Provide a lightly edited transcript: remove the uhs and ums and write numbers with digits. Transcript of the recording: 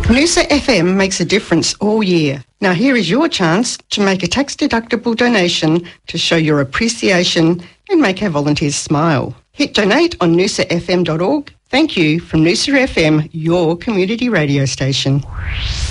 Noosa FM makes a difference all year. Now here is your chance to make a tax-deductible donation to show your appreciation and make our volunteers smile. Hit donate on noosafm.org. Thank you from Noosa FM, your community radio station.